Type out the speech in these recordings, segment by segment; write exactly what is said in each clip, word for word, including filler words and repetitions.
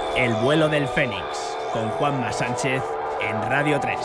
El vuelo del Fénix, con Juanma Sánchez en Radio tres.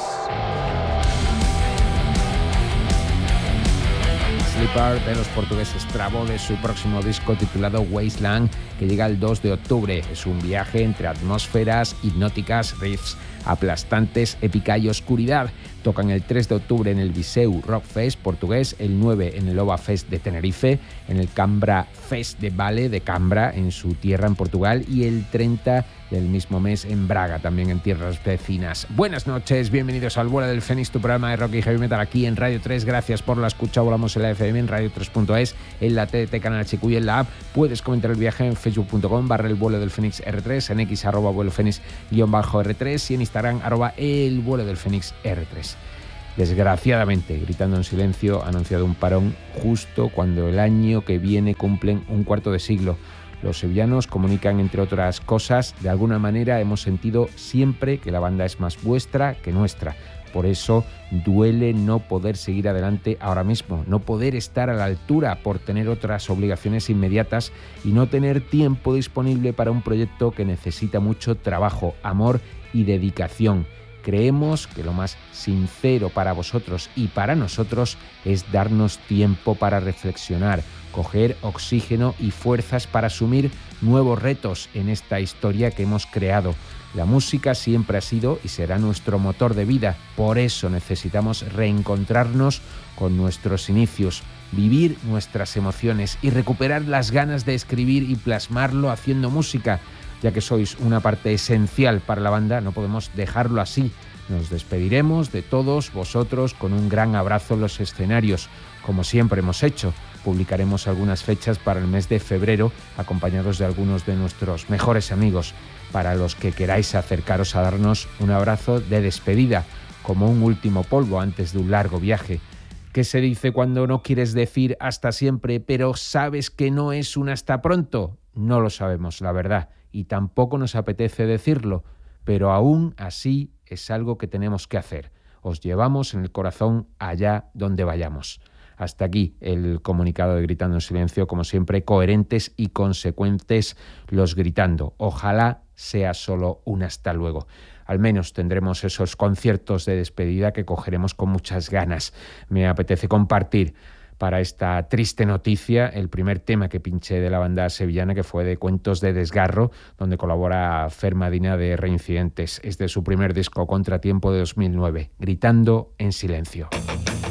Sleeper de los portugueses Travo, de su próximo disco titulado Wasteland, que llega el dos de octubre. Es un viaje entre atmósferas hipnóticas, riffs aplastantes, épica y oscuridad. Tocan el tres de octubre en el Viseu Rock Fest portugués, el nueve en el Ova Fest de Tenerife, en el Cambra Fest de Vale de Cambra, en su tierra en Portugal, y el treinta del mismo mes en Braga, también en tierras vecinas. Buenas noches, bienvenidos al Vuelo del Fénix, tu programa de rock y heavy metal aquí en Radio tres. Gracias por la escucha. Volamos en la F M, en radio tres punto es, en la T D T Canal H Q y en la app. Puedes comentar el viaje en facebook punto com barra el vuelo del Fénix R tres, en X arroba vuelo Fénix guión bajo R tres y en Instagram arroba el vuelo del Fénix R tres. Desgraciadamente, Gritando en Silencio ha anunciado un parón justo cuando el año que viene cumplen un cuarto de siglo. Los sevillanos comunican, entre otras cosas, de alguna manera hemos sentido siempre que la banda es más vuestra que nuestra. Por eso duele no poder seguir adelante ahora mismo, no poder estar a la altura por tener otras obligaciones inmediatas y no tener tiempo disponible para un proyecto que necesita mucho trabajo, amor y dedicación. Creemos que lo más sincero para vosotros y para nosotros es darnos tiempo para reflexionar, coger oxígeno y fuerzas para asumir nuevos retos en esta historia que hemos creado. La música siempre ha sido y será nuestro motor de vida, por eso necesitamos reencontrarnos con nuestros inicios, vivir nuestras emociones y recuperar las ganas de escribir y plasmarlo haciendo música. Ya que sois una parte esencial para la banda, no podemos dejarlo así. Nos despediremos de todos vosotros con un gran abrazo en los escenarios, como siempre hemos hecho. Publicaremos algunas fechas para el mes de febrero, acompañados de algunos de nuestros mejores amigos, para los que queráis acercaros a darnos un abrazo de despedida, como un último polvo antes de un largo viaje. ¿Qué se dice cuando no quieres decir hasta siempre, pero sabes que no es un hasta pronto? No lo sabemos, la verdad, y tampoco nos apetece decirlo, pero aún así es algo que tenemos que hacer. Os llevamos en el corazón allá donde vayamos. Hasta aquí el comunicado de Gritando en Silencio, como siempre, coherentes y consecuentes los gritando. Ojalá sea solo un hasta luego. Al menos tendremos esos conciertos de despedida que cogeremos con muchas ganas. Me apetece compartir para esta triste noticia el primer tema que pinché de la banda sevillana, que fue de Cuentos de Desgarro, donde colabora Fer Madina de Reincidentes. Es de su primer disco, Contratiempo, de dos mil nueve, Gritando en Silencio.